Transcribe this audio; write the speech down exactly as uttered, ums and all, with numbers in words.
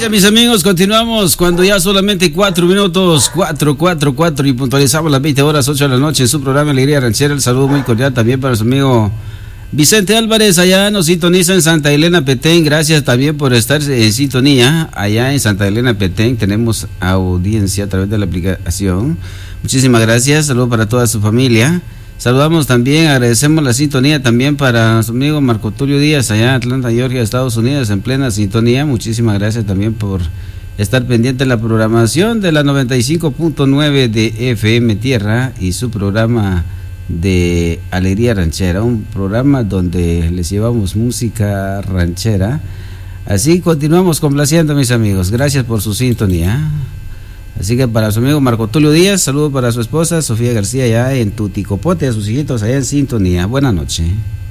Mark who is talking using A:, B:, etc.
A: Gracias, mis amigos. Continuamos cuando ya solamente cuatro minutos, cuatro, cuatro, cuatro, y puntualizamos las veinte horas, ocho de la noche en su programa Alegría Ranchera. El saludo muy cordial también para su amigo Vicente Álvarez, allá nos sintoniza en Santa Elena Petén. Gracias también por estar en sintonía. Allá en Santa Elena Petén tenemos audiencia a través de la aplicación. Muchísimas gracias. Saludos para toda su familia. Saludamos también, agradecemos la sintonía también para su amigo Marco Tulio Díaz, allá en Atlanta, Georgia, Estados Unidos, en plena sintonía. Muchísimas gracias también por estar pendiente de la programación de la noventa y cinco punto nueve de F M Tierra y su programa de Alegría Ranchera, un programa donde les llevamos música ranchera. Así continuamos complaciendo, mis amigos. Gracias por su sintonía. Así que para su amigo Marco Tulio Díaz, saludo para su esposa Sofía García allá en Tuticopote, a sus hijitos allá en sintonía. Buenas noches.